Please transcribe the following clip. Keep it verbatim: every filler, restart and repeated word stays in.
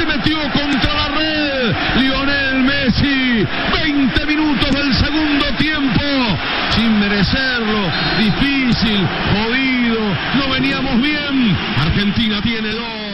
se metió contra la red. Lionel Messi, veinte minutos del segundo tiempo, sin merecerlo, difícil, jodido, no veníamos bien. Argentina tiene dos.